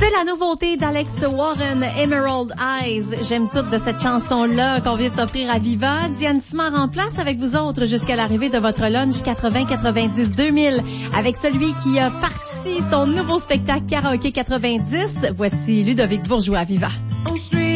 C'est la nouveauté d'Alex Warren, Emerald Eyes. J'aime toute de cette chanson-là qu'on vient de s'offrir à Viva. Diane Simard en place avec vous autres jusqu'à l'arrivée de votre lunch 80-90-2000 avec celui qui a parti son nouveau spectacle Karaoké 90. Voici Ludovic Bourgeois à Viva.